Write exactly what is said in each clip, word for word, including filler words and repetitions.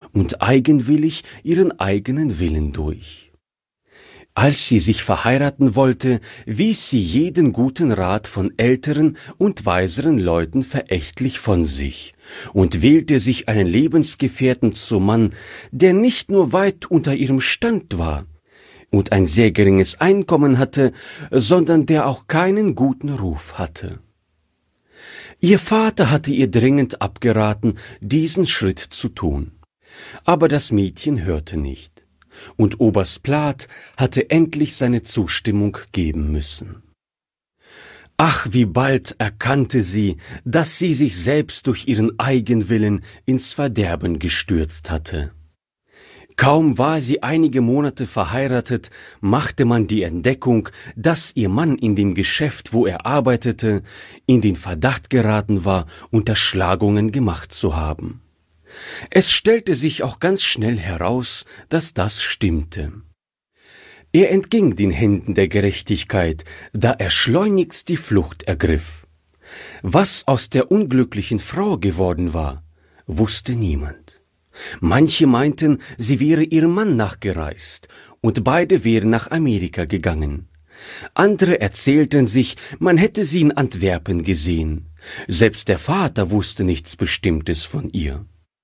und eigenwillig ihren eigenen Willen durch. Als sie sich verheiraten wollte, wies sie jeden guten Rat von älteren und weiseren Leuten verächtlich von sich und wählte sich einen Lebensgefährten zum Mann, der nicht nur weit unter ihrem Stand war und ein sehr geringes Einkommen hatte, sondern der auch keinen guten Ruf hatte. Ihr Vater hatte ihr dringend abgeraten, diesen Schritt zu tun. Aber das Mädchen hörte nicht. Und Oberst Plath hatte endlich seine Zustimmung geben müssen. Ach, wie bald erkannte sie, dass sie sich selbst durch ihren Eigenwillen ins Verderben gestürzt hatte. Kaum war sie einige Monate verheiratet, machte man die Entdeckung, dass ihr Mann in dem Geschäft, wo er arbeitete, in den Verdacht geraten war, Unterschlagungen gemacht zu haben. Es stellte sich auch ganz schnell heraus, dass das stimmte. Er entging den Händen der Gerechtigkeit, da er schleunigst die Flucht ergriff. Was aus der unglücklichen Frau geworden war, wusste niemand. Manche meinten, sie wäre ihrem Mann nachgereist, und beide wären nach Amerika gegangen. Andere erzählten sich, man hätte sie in Antwerpen gesehen. Selbst der Vater wusste nichts Bestimmtes von ihr.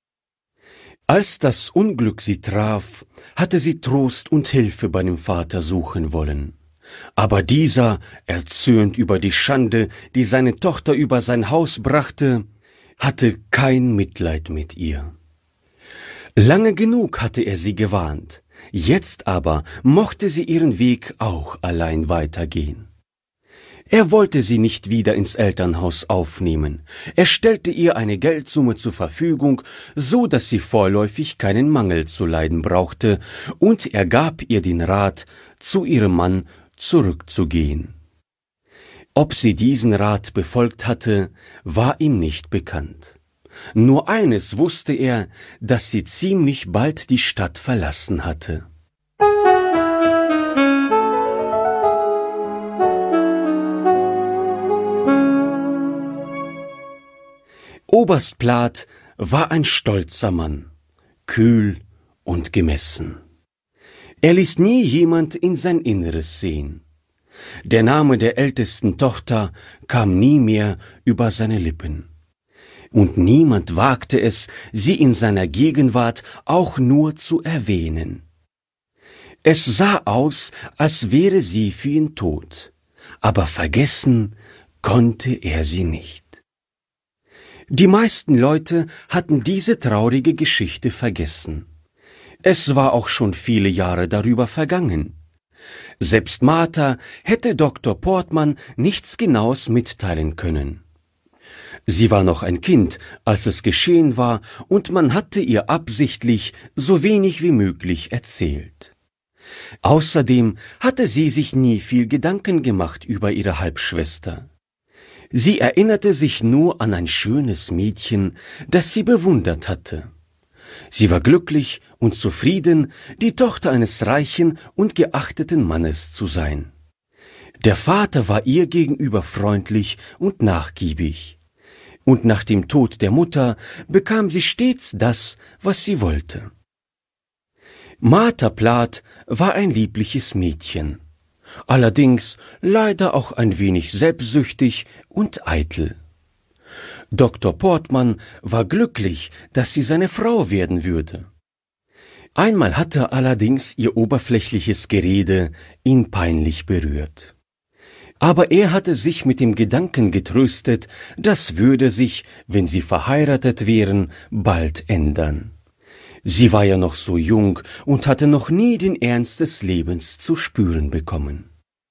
Als das Unglück sie traf, hatte sie Trost und Hilfe bei dem Vater suchen wollen. Aber dieser, erzürnt über die Schande, die seine Tochter über sein Haus brachte, hatte kein Mitleid mit ihr. Lange genug hatte er sie gewarnt, jetzt aber mochte sie ihren Weg auch allein weitergehen. Er wollte sie nicht wieder ins Elternhaus aufnehmen. Er stellte ihr eine Geldsumme zur Verfügung, so dass sie vorläufig keinen Mangel zu leiden brauchte, und er gab ihr den Rat, zu ihrem Mann zurückzugehen. Ob sie diesen Rat befolgt hatte, war ihm nicht bekannt. Nur eines wusste er, dass sie ziemlich bald die Stadt verlassen hatte. Oberst Plath war ein stolzer Mann, kühl und gemessen. Er ließ nie jemand in sein Inneres sehen. Der Name der ältesten Tochter kam nie mehr über seine Lippen. Und niemand wagte es, sie in seiner Gegenwart auch nur zu erwähnen. Es sah aus, als wäre sie für ihn tot, aber vergessen konnte er sie nicht. Die meisten Leute hatten diese traurige Geschichte vergessen. Es war auch schon viele Jahre darüber vergangen. Selbst Martha hätte Doktor Portmann nichts Genaues mitteilen können. Sie war noch ein Kind, als es geschehen war, und man hatte ihr absichtlich so wenig wie möglich erzählt. Außerdem hatte sie sich nie viel Gedanken gemacht über ihre Halbschwester. Sie erinnerte sich nur an ein schönes Mädchen, das sie bewundert hatte. Sie war glücklich und zufrieden, die Tochter eines reichen und geachteten Mannes zu sein. Der Vater war ihr gegenüber freundlich und nachgiebig. Und nach dem Tod der Mutter bekam sie stets das, was sie wollte. Martha Plath war ein liebliches Mädchen. Allerdings leider auch ein wenig selbstsüchtig und eitel. Doktor Portmann war glücklich, dass sie seine Frau werden würde. Einmal hatte allerdings ihr oberflächliches Gerede ihn peinlich berührt. Aber er hatte sich mit dem Gedanken getröstet, das würde sich, wenn sie verheiratet wären, bald ändern. Sie war ja noch so jung und hatte noch nie den Ernst des Lebens zu spüren bekommen.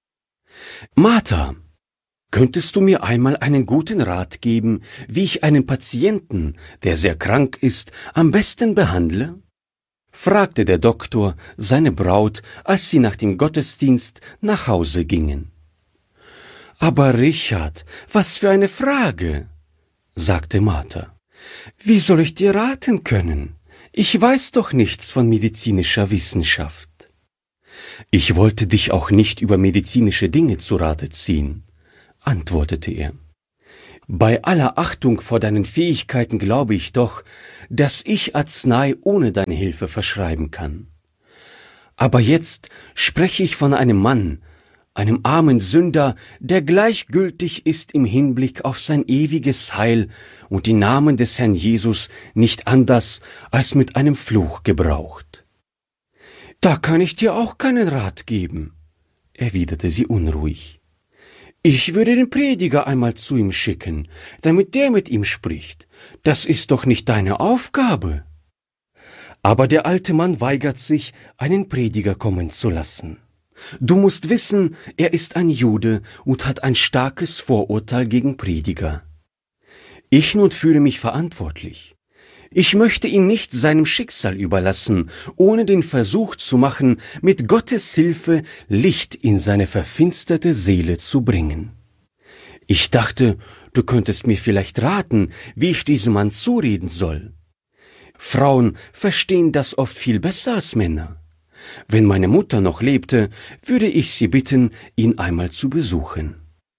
»Martha, könntest du mir einmal einen guten Rat geben, wie ich einen Patienten, der sehr krank ist, am besten behandle?« fragte der Doktor seine Braut, als sie nach dem Gottesdienst nach Hause gingen. »Aber Richard, was für eine Frage«, sagte Martha. »Wie soll ich dir raten können? Ich weiß doch nichts von medizinischer Wissenschaft.« »Ich wollte dich auch nicht über medizinische Dinge zu Rate ziehen«, antwortete er. Bei aller Achtung vor deinen Fähigkeiten glaube ich doch, dass ich Arznei ohne deine Hilfe verschreiben kann. Aber jetzt spreche ich von einem Mann, einem armen Sünder, der gleichgültig ist im Hinblick auf sein ewiges Heil und den Namen des Herrn Jesus nicht anders als mit einem Fluch gebraucht. »Da kann ich dir auch keinen Rat geben«, erwiderte sie unruhig. »Ich würde den Prediger einmal zu ihm schicken, damit der mit ihm spricht. Das ist doch nicht deine Aufgabe.« Aber der alte Mann weigert sich, einen Prediger kommen zu lassen. Du musst wissen, er ist ein Jude und hat ein starkes Vorurteil gegen Prediger. Ich nun fühle mich verantwortlich. Ich möchte ihn nicht seinem Schicksal überlassen, ohne den Versuch zu machen, mit Gottes Hilfe Licht in seine verfinsterte Seele zu bringen. Ich dachte, du könntest mir vielleicht raten, wie ich diesem Mann zureden soll. Frauen verstehen das oft viel besser als Männer. Wenn meine Mutter noch lebte, würde ich sie bitten, ihn einmal zu besuchen.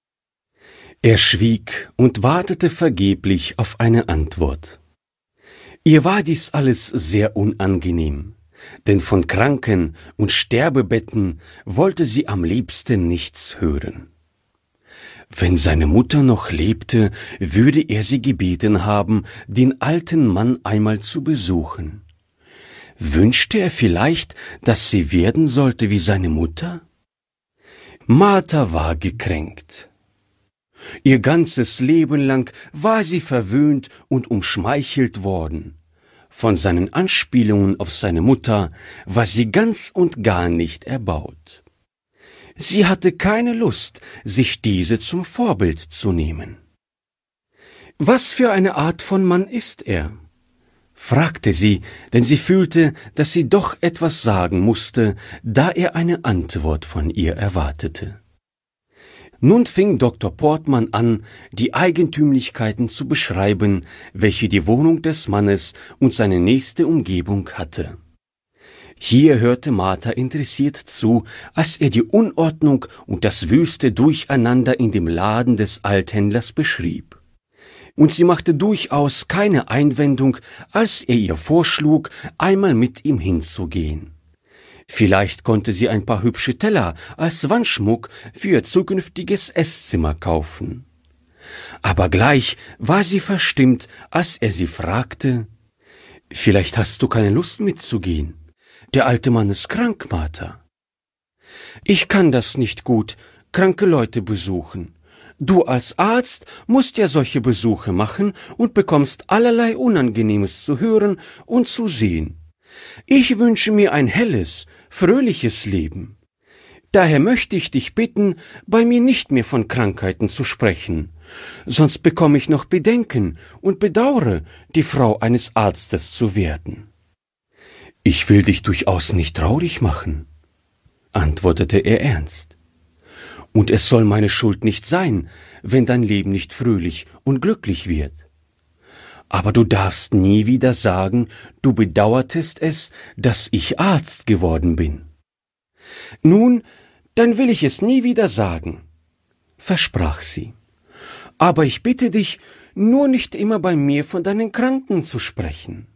Er schwieg und wartete vergeblich auf eine Antwort. Ihr war dies alles sehr unangenehm, denn von Kranken und Sterbebetten wollte sie am liebsten nichts hören. Wenn seine Mutter noch lebte, würde er sie gebeten haben, den alten Mann einmal zu besuchen. Wünschte er vielleicht, dass sie werden sollte wie seine Mutter? Martha war gekränkt. Ihr ganzes Leben lang war sie verwöhnt und umschmeichelt worden. Von seinen Anspielungen auf seine Mutter war sie ganz und gar nicht erbaut. Sie hatte keine Lust, sich diese zum Vorbild zu nehmen. »Was für eine Art von Mann ist er?« fragte sie, denn sie fühlte, dass sie doch etwas sagen musste, da er eine Antwort von ihr erwartete. Nun fing Doktor Portmann an, die Eigentümlichkeiten zu beschreiben, welche die Wohnung des Mannes und seine nächste Umgebung hatte. Hier hörte Martha interessiert zu, als er die Unordnung und das wüste Durcheinander in dem Laden des Althändlers beschrieb. Und sie machte durchaus keine Einwendung, als er ihr vorschlug, einmal mit ihm hinzugehen. Vielleicht konnte sie ein paar hübsche Teller als Wandschmuck für ihr zukünftiges Esszimmer kaufen. Aber gleich war sie verstimmt, als er sie fragte, »Vielleicht hast du keine Lust mitzugehen? Der alte Mann ist krank, Martha.« »Ich kann das nicht gut, kranke Leute besuchen. Du als Arzt musst ja solche Besuche machen und bekommst allerlei Unangenehmes zu hören und zu sehen. Ich wünsche mir ein helles, fröhliches Leben. Daher möchte ich dich bitten, bei mir nicht mehr von Krankheiten zu sprechen, sonst bekomme ich noch Bedenken und bedauere, die Frau eines Arztes zu werden.« »Ich will dich durchaus nicht traurig machen«, antwortete er ernst. »Und es soll meine Schuld nicht sein, wenn dein Leben nicht fröhlich und glücklich wird. Aber du darfst nie wieder sagen, du bedauertest es, dass ich Arzt geworden bin.« »Nun, dann will ich es nie wieder sagen«, versprach sie. »Aber ich bitte dich, nur nicht immer bei mir von deinen Kranken zu sprechen.«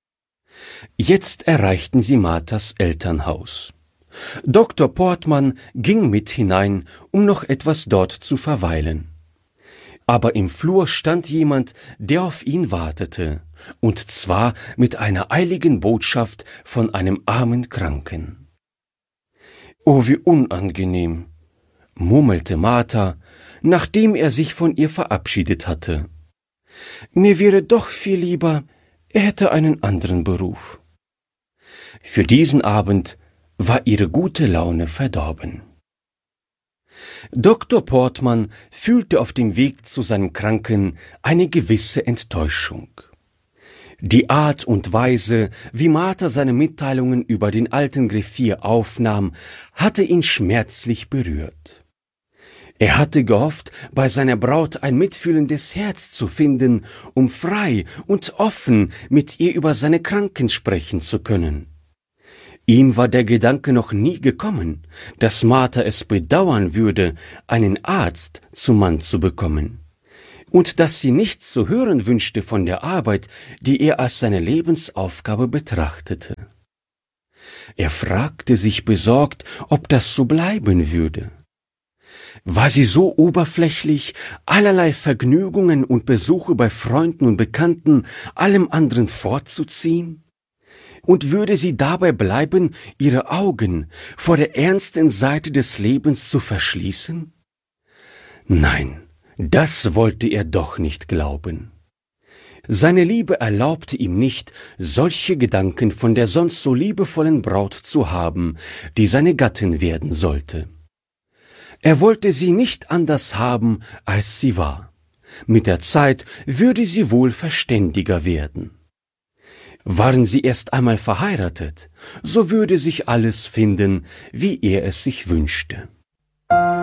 Jetzt erreichten sie Marthas Elternhaus. Doktor Portmann ging mit hinein, um noch etwas dort zu verweilen. Aber im Flur stand jemand, der auf ihn wartete, und zwar mit einer eiligen Botschaft von einem armen Kranken. »Oh, wie unangenehm«, murmelte Martha, nachdem er sich von ihr verabschiedet hatte. »Mir wäre doch viel lieber, er hätte einen anderen Beruf.« Für diesen Abend war ihre gute Laune verdorben. Doktor Portmann fühlte auf dem Weg zu seinem Kranken eine gewisse Enttäuschung. Die Art und Weise, wie Martha seine Mitteilungen über den alten Greffier aufnahm, hatte ihn schmerzlich berührt. Er hatte gehofft, bei seiner Braut ein mitfühlendes Herz zu finden, um frei und offen mit ihr über seine Kranken sprechen zu können. Ihm war der Gedanke noch nie gekommen, dass Martha es bedauern würde, einen Arzt zum Mann zu bekommen. und dass sie nichts zu hören wünschte von der Arbeit, die er als seine Lebensaufgabe betrachtete. Er fragte sich besorgt, ob das so bleiben würde. War sie so oberflächlich, allerlei Vergnügungen und Besuche bei Freunden und Bekannten allem anderen vorzuziehen? Und würde sie dabei bleiben, ihre Augen vor der ernsten Seite des Lebens zu verschließen? Nein, das wollte er doch nicht glauben. Seine Liebe erlaubte ihm nicht, solche Gedanken von der sonst so liebevollen Braut zu haben, die seine Gattin werden sollte. Er wollte sie nicht anders haben, als sie war. Mit der Zeit würde sie wohl verständiger werden. Waren sie erst einmal verheiratet, so würde sich alles finden, wie er es sich wünschte.